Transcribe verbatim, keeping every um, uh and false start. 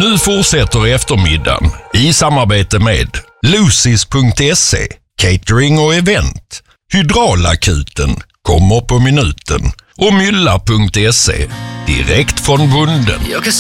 Nu fortsätter eftermiddagen i samarbete med Lucis punkt se, catering och event. Hydraulakuten kommer på minuten och Mylla punkt se, direkt från bunden.